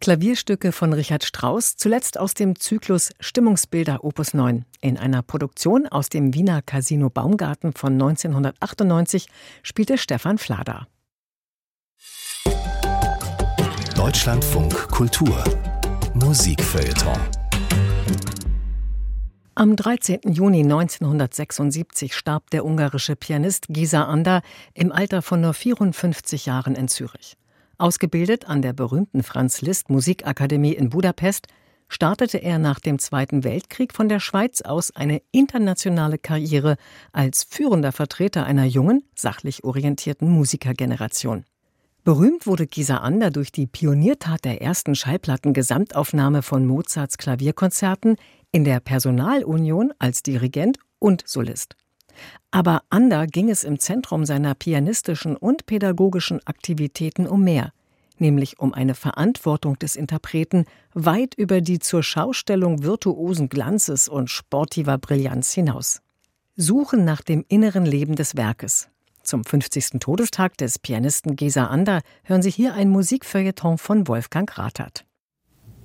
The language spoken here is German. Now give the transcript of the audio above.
Klavierstücke von Richard Strauss, zuletzt aus dem Zyklus Stimmungsbilder Opus 9. In einer Produktion aus dem Wiener Casino Baumgarten von 1998 spielte Stefan Flader. Deutschlandfunk Kultur Musikfeuilleton. Am 13. Juni 1976 starb der ungarische Pianist Géza Anda im Alter von nur 54 Jahren in Zürich. Ausgebildet an der berühmten Franz-Liszt-Musikakademie in Budapest, startete er nach dem Zweiten Weltkrieg von der Schweiz aus eine internationale Karriere als führender Vertreter einer jungen, sachlich orientierten Musikergeneration. Berühmt wurde Géza Anda durch die Pioniertat der ersten Schallplatten-Gesamtaufnahme von Mozarts Klavierkonzerten in der Personalunion als Dirigent und Solist. Aber Anda ging es im Zentrum seiner pianistischen und pädagogischen Aktivitäten um mehr, nämlich um eine Verantwortung des Interpreten weit über die zur Schaustellung virtuosen Glanzes und sportiver Brillanz hinaus. Suchen nach dem inneren Leben des Werkes. Zum 50. Todestag des Pianisten Géza Anda hören Sie hier ein Musikfeuilleton von Wolfgang Rathert.